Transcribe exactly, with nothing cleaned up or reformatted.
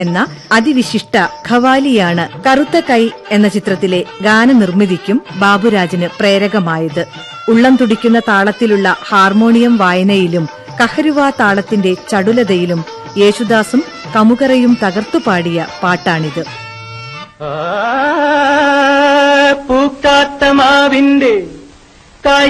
എന്ന അതിവിശിഷ്ട ഖവാലിയാണ് കറുത്ത കൈ എന്ന ചിത്രത്തിലെ ഗാനനിർമ്മിതിക്കും ബാബുരാജിന് പ്രേരകമായത്. ഉള്ളം തുടിക്കുന്ന താളത്തിലുള്ള ഹാർമോണിയം വായനയിലും കഹരുവാ താളത്തിന്റെ ചടുലതയിലും യേശുദാസും കമുകറയും തകർത്തുപാടിയ പാട്ടാണിത്. പൂക്കാത്ത മാവിന്റെ